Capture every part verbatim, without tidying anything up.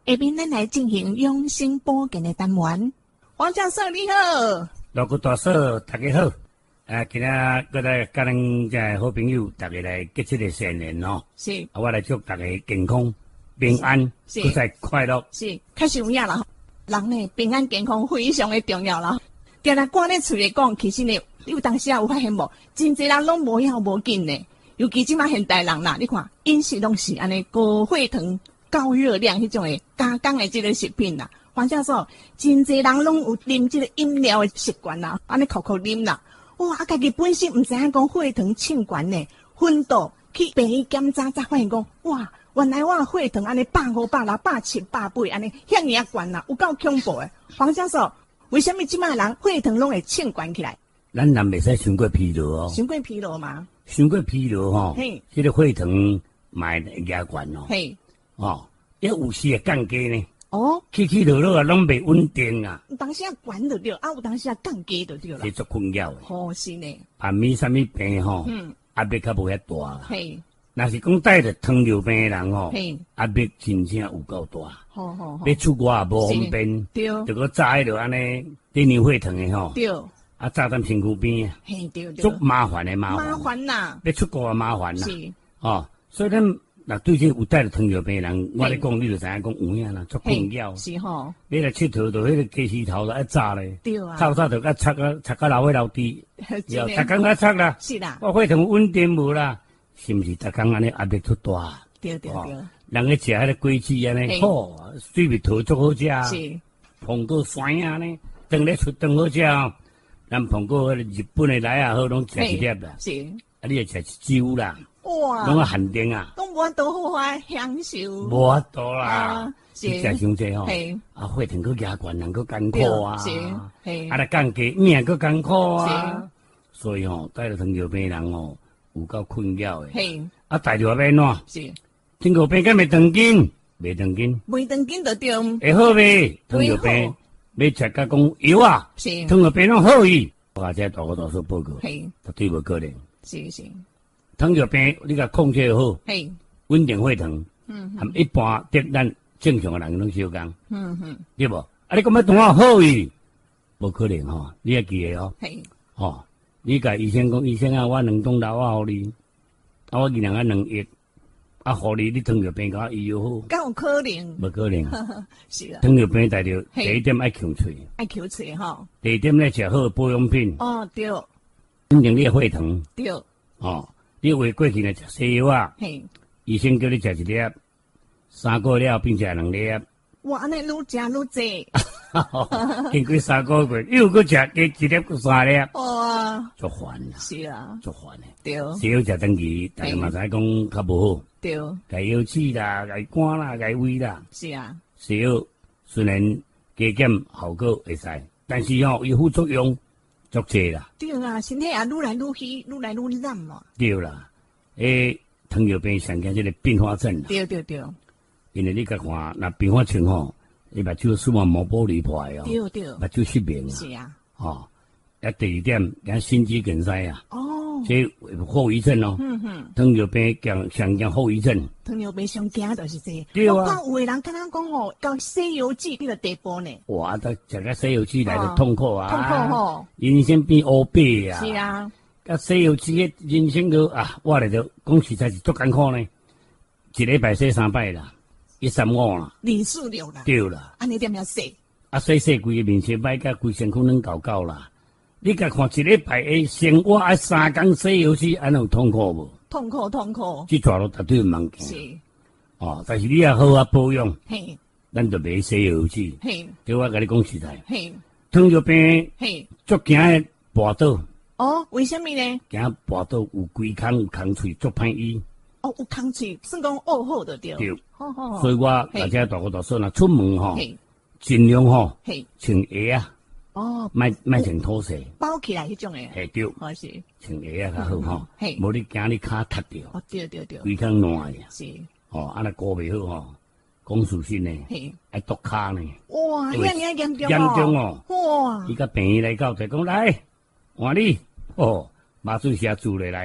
下面咱来进行养生保健的单元。黄教授你好， 老古大嫂大家好。啊，今仔搁来甲咱这好朋友大家来结这个善缘哦。 是， 啊，我来祝大家健康、平安， 是， 搁再快乐。 是，确实有影啦。人呢平安健康非常的重要啦。定来关咧厝里讲，其实呢，你有当时啊有发现无？真侪人拢无要无紧呢。尤其即马现代人啦，你看饮食拢是安尼高血糖、高热量迄种的加工的即个食品啦。黄教授，真侪人拢有啉即个饮料的习惯啦，安尼口口啉啦。哇！啊，家己本身毋知影讲血糖称悬呢，昏倒去病院检查，才发现讲哇，原来我血糖安尼百五、百六、百七、百八安尼，遐尔啊悬啦，有够恐怖诶！黄教授，为什么即摆人血糖拢会称悬起来？ 咱人袂使伤过疲劳哦。 伤过疲劳嘛？ 伤过疲劳吼， 嘿， 这个血糖嘛会压悬哦。 嘿， 哦，也有时会降低呢。 哦， 起起落落啊，拢袂稳定啊。 有当时啊悬就对，啊有当时啊降低就对啦。 这足困扰的。 好是呢。 怕咪啥物病吼， 嗯， 压力较无遐大啦。 嘿， 若是讲带着糖尿病的人吼， 嘿， 压力真正有够大。 好好好。 要出国也无方便， 对， 就个早迄落安尼滴尿血糖的吼， 对， 啊早踮身躯边啊， 嘿对对。 足麻烦的麻烦。 麻烦呐。 要出国也麻烦啦。 是。 哦，所以咱。若对这有带着糖尿病的人，我咧讲，你就知影讲有影啦，足困扰。 是吼。 你来佚佗，就迄个鸡丝头啦，一炸咧。 对啊。 透早就甲擦啊，擦甲流血流滴。 有， 逐工甲擦啦。 是啦。 我血糖稳定无啦，是毋是？逐工安尼压力出大。 对对对。 人咧食迄个果子安尼，好，水蜜桃足好食。 是。 碰过酸啊呢，当咧出当好食。咱碰过迄个日本的来啊，好拢食一粒啦。 是。 啊，你也食一酒啦。 哇！ 拢啊限定啊， 拢无多好法享受， 无法度啦，你食伤济吼，啊，血糖佫压悬，人佫艰苦啊， 是，系， 啊，来降低命佫艰苦啊，所以吼，带着糖尿病人吼，有够困扰诶， 系， 啊，大着要怎？ 是， 糖尿病敢袂长筋，袂长筋， 袂长筋就对， 会好袂？糖尿病要食甲讲药啊， 是， 糖尿病拢好伊，我这大个大数报告， 系， 绝对无可能， 是是。 糖尿病你甲控制好， 嘿， 稳定血糖， 嗯， 含一般得咱正常诶人拢相共， 嗯哼， 对无？啊，你讲要同我好伊，无可能吼，你要记诶哦， 嘿， 吼，你甲医生讲，医生啊，我两栋楼我互你，啊，我二两啊两亿，啊，互你你糖尿病甲我医药好， 敢有可能？ 无可能， 是啊， 糖尿病大着第一点爱吸喙， 爱吸喙吼， 第二点咧食好保养品， 哦对， 稳定你诶血糖， 对， 哦。你话过去呢食西药啊，医生叫你食一粒，三个月并且两粒。 哇，安尼愈食愈济。 经过三个月，又搁食加一粒搁三粒。 哇， 足烦啦。 是啊， 足烦诶。 对。 西药食登记，大家嘛知讲较无好。 对。 该药吃啦，该肝啦，该胃啦。 是啊。 西药虽然加减效果会使，但是吼伊副作用。足济啦， 对啦，身体也愈来愈虚，愈来愈烂嘛。 对啦，诶，糖尿病常见即个并发症啦。 对对对。 因为你甲看，那并发症吼，你目睭视网膜玻璃破哦， 对对， 目睭失明啊。 是啊。 哦，啊，第二点，讲心肌梗塞啊。 哦。 这后遗症哦。 嗯哼。 糖尿病讲常见后遗症。 糖尿病上惊就是这。 对啊。 我看有诶人敢若讲吼，到《西游记》这个地步呢。 哇，都食个《西游记》来就痛苦啊！ 痛苦吼。 人生变乌白啊！ 是啊。 甲《西游记》诶人生都啊，我来就讲实在是足艰苦呢。一礼拜洗三摆啦，一三五啦。二四六啦。 对啦。 安尼点样洗？ 啊，洗洗规个面前摆甲规身躯软搞搞啦。你甲看一礼拜诶生活啊，三工洗游戏，安有痛苦无？ 痛苦痛苦。 即全都绝对唔茫惊。 是。 哦，但是你也好啊保养。 嘿。咱就袂洗游戏。 嘿。 对我甲你讲实在。 嘿。 糖尿病。 嘿。足惊诶跋倒。 哦，为什么呢？ 惊跋倒有规空有空喙，足歹医。 哦，有空喙，算讲恶好就对。 对。 好好。 所以我大家大个大说，若出门吼，尽量吼，穿鞋啊。哦。莫莫穿拖鞋。 包起来迄种诶。 系对。 哦是。 穿鞋啊较好吼。嘿。无你惊你骹踢着。 哦对对对。 规空烂呀。 是。 哦，啊那过袂好吼，讲事实呢。嘿。爱剁骹呢。 哇，遐尔严重哦。 严重哦。 哇。 伊甲病院来到就讲来，换你哦，麻醉车住落来。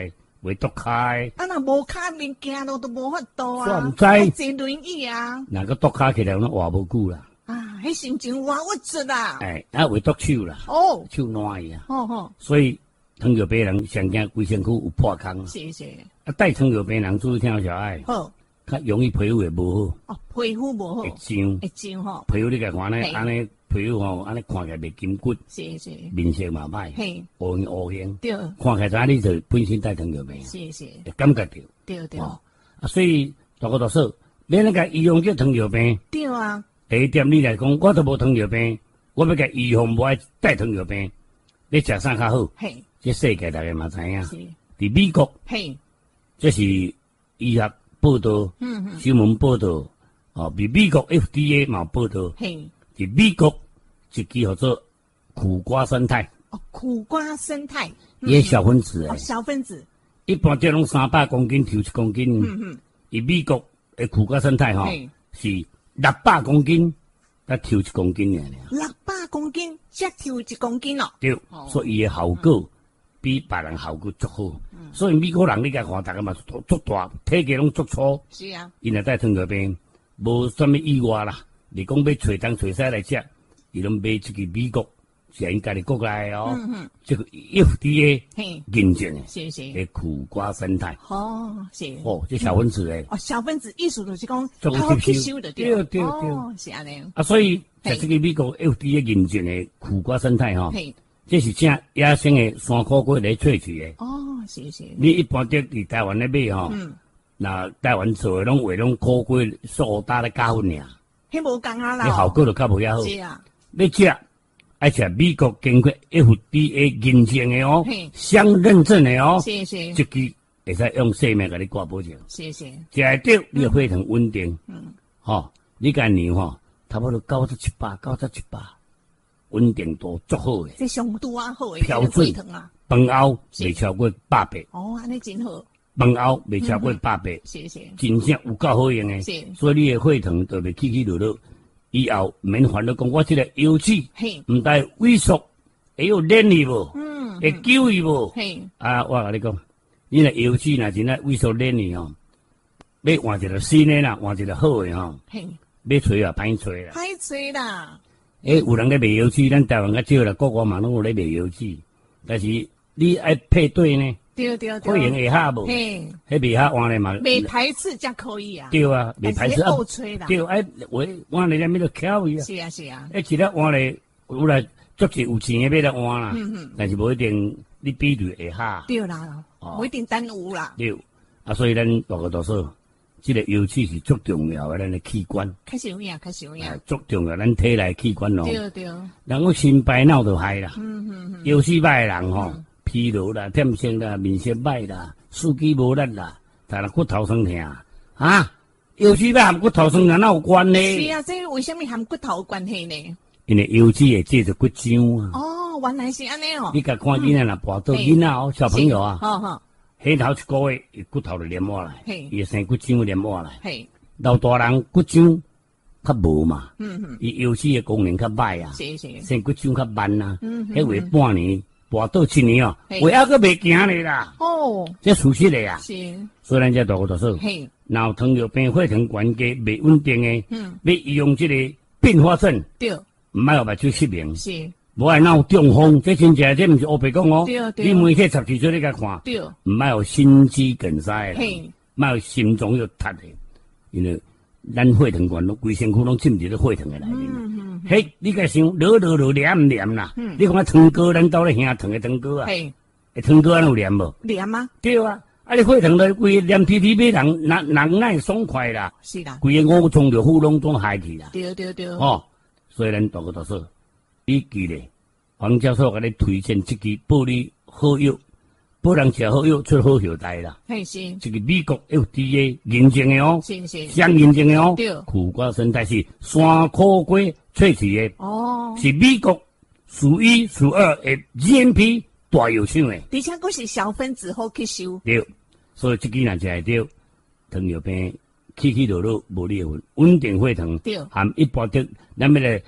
袂剁骹的。 啊，若无骹面行路都无法度啊， 煞毋知要坐轮椅啊。 若个剁骹起来，拢活无久啦。 啊，迄心情活我出啦。 哎，啊会剁手啦， 哦， 手烂去啊。 好好， 所以糖尿病人上惊规身躯有破空。 谢谢。 啊，带糖尿病人注意听小爱， 好， 较容易皮肤会无好， 哦，皮肤无好， 会痒。 会痒吼。 皮肤你甲看呢， 嘿安尼皮肤吼，安尼看起来袂紧骨， 谢谢。 面色嘛歹， 嘿， 乌形乌形， 对， 看起来你就本身带糖尿病， 谢谢。 会感觉到。 对对哦，啊，所以大哥大嫂，免那个预防这糖尿病。 对啊， 第一点，你来讲，我都无糖尿病，我要甲预防无爱带糖尿病，你食啥较好？ 嘿， 这世界大家嘛知影， 是， 伫美国， 嘿， 这是医学报道， 嗯嗯， 新闻报道，哦，伫美国 F D A 嘛有报道， 嘿， 伫美国一支叫做苦瓜生态， 哦，苦瓜生态， 伊个小分子哦， 诶， 小分子， 一般这拢三百公斤抽一公斤， 嗯嗯， 伊美国诶苦瓜生态吼嘿是六百公斤，才抽一公斤尔。 六百公斤，才抽一公斤哦。 对， 哦所以伊诶效果比别人效果足好。所以美国人你甲看，大家嘛足大，体格拢足粗， 是啊， 因若带糖尿病，无啥物意外啦。你讲要找东找西来食，伊拢买这个美国，是因家己国内的哦。 嗯嗯， 这个 F D A 嘿， 认证的， 谢谢。 诶苦瓜生态。 哦，是。 哦，这小分子诶， 哦，小分子意思就是讲， 足它好吸收吸收的对对对哦，是安尼。 啊，所以在嘿这个美国 F D A 认证的苦瓜生态吼， 嘿， 这是正野生的山苦瓜来萃取的。 哦，是是。 你一般在伫台湾咧买吼， 嗯， 那台湾做的拢话拢苦瓜素打咧加分尔， 迄无共啊啦。 你效果就较无遐好。 是啊， 要食爱食美国经过 F D A 认证的哦嘿， 相认证的哦， 是是这支会使用生命甲你挂保证。 是是。 食会着，你的血糖稳定。 嗯， 吼，你家年吼，差不多九十七八，九十七八，稳定度足好诶。 这上拄啊好诶， 标准血糖啊。 饭后未超过百八， 哦，安尼真好。 饭后未超过百八， 是是真正有够好用诶。 是。 所以你的血糖就袂起起落落，以后免烦恼讲我这个油脂嘿， 毋但萎缩，会有粘去无？ 嗯， 会揪去无？ 嘿， 啊，我甲你讲，你若油脂若真正萎缩粘去吼，要换一个新诶啦，换一个好诶吼， 嘿， 要找也歹找啦。 歹吹啦。 诶，有人咧卖油脂，咱台湾较少啦，国外嘛拢有咧卖油脂，但是你爱配对呢， 对对对。 会用会下无？ 嘿， 迄袂下换咧嘛？ 没排斥才可以啊。 对啊，袂排斥啊。 后吹啦。 对，哎，我换咧面都巧伊啊。 是啊是啊。 哎，其他换咧，有来足是有钱诶，要来换啦。 嗯嗯。 但是无一定，你比对会下。 对啦，不一定耽误啦。 对，啊，所以咱大个大说，这个油脂是足重要诶，咱诶器官。 较有影，较有影。 足重要，咱体内器官咯。 对对。 人讲心歹脑就害啦。 嗯嗯嗯。 油脂歹诶人吼。疲劳啦、忝性啦、面色歹啦、四肢无力啦，但若骨头酸痛啊，油脂歹含骨头酸痛哪有关呢？ 是啊，这为什么含骨头有关系呢？ 因为油脂会制造骨浆啊。 哦，原来是安尼哦。 你甲看囡仔若跋倒囡仔哦，小朋友啊， 好好， 迄头一个月，伊骨頭就黏下來，伊會生骨漿黏下來。 嘿， 老大人骨漿較無嘛， 嗯嗯， 伊油脂嘅功能較歹啊， 是是， 生骨漿較慢啊， 嗯迄話半年。跋倒一年哦，話還閣未行咧啦。 哦， 這事實咧啊。 是。 所以咱這大個就說， 嘿， 若有糖尿病血糖懸低未穩定誒， 嗯， 要用這個併發症， 對， 唔愛有目睭失明， 是， 無愛腦中風，這真正這毋是烏白講哦。 對對。 你每個十二歲你甲看， 對， 唔愛有心肌梗塞啦， 嘿， 唔愛有心臟要塌嘅，因為咱血糖懸攏規身軀攏浸佇咧血糖嘅內面。 嗯嗯。 嘿，你甲想落落落黏唔黏啦？你看糖糕，咱兜咧兄糖嘅糖糕啊， 嘿， 誒糖糕安有黏無？ 黏啊？ 對啊，啊你血糖咧規個黏貼貼俾人，人人哪會爽快啦？ 是啦， 規個五臟六腑攏總害去啦。 對對對。 哦，所以咱大個大說，你記咧，黃教授甲你推薦這支保你好藥，保人食好藥出好後代啦。 嘿是。 這個美國 F D A 認證嘅哦， 是是。 相認證嘅哦。 對。 苦瓜生態是山苦瓜萃取嘅。 哦。 是美國數一數二嘅 G M P 大藥廠嘅。 而且佫是小分子好吸收。 對，所以這支若食會着糖尿病起起落落無你嘅份，穩定血糖。 對。 含一般的咱要來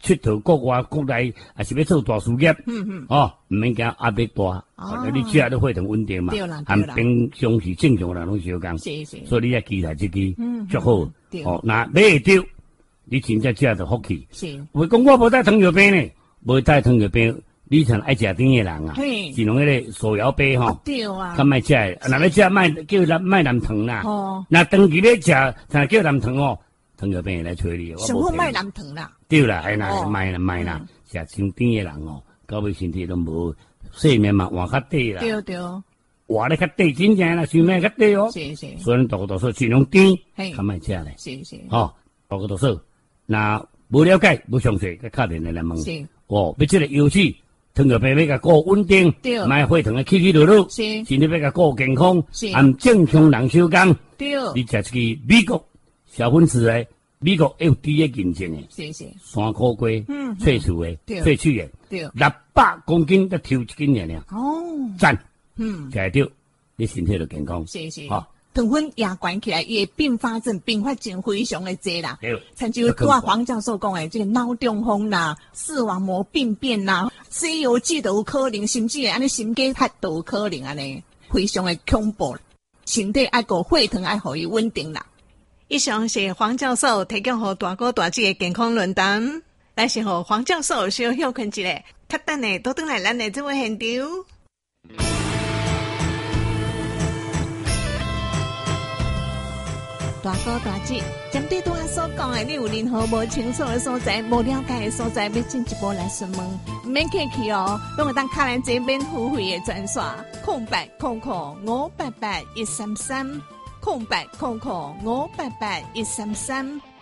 出头国外国内，也是要做大事业， 嗯嗯， 哦，唔免惊压力大，哦，你只要都会很稳定嘛， 对啦对啦， 平常时正常人拢相共， 是是， 所以你要期待这个， 嗯， 足好，哦，那买会到，你真正只就福气， 是， 为讲我无带糖尿病呢，无带糖尿病。你像爱食甜的人啊，是用迄个手摇杯吼， 对啊， 较卖食，若要食卖叫咱卖蓝糖啦。哦，那长期咧食，才叫蓝糖哦，糖尿病会来找你。 上好卖蓝糖啦。 对啦，系啦，卖啦卖啦，食伤甜的人哦，到尾身体都无睡眠嘛，活较短啦。 对对， 活咧较短，真正啦，睡眠较短哦。 是是。 所以大个多数尽量甜，较卖食咧。 是是。 哦，大个多数，那无了解、无详细，佮敲电话来问。 是。 哦，要即个药剂。糖尿病要甲顾稳定，卖血糖诶起起落落，身体要甲顾健康，按正常人手工。 对， 你食一个美国小分子诶，美国 F D A 认证诶， 是是， 山苦龟，嗯，萃取诶，萃取诶， 对， 六百公斤得抽一斤尔尔。 哦， 赞， 嗯， 食着，你身体就健康。 是是，好。糖分压关起来，伊并发症、并发症非常的多啦。参照大黄教授讲的，这个脑中风啦、视网膜病变啦、西游记都有可能，甚至安尼心肌核都有可能安尼，非常的恐怖。身体爱个血糖爱互伊稳定啦。以上是黄教授提供给大哥大姐的健康论坛，来是和黄教授小休困一下，较等下倒转来咱的这位现场。大哥大姐，针对拄仔所讲的，你有任何无清楚的所在、无了解的所在，要进一步来询问，唔免客气哦，拢会当敲咱这免付费的专线，空白空空五八八一三三，空白空空五八八一三三。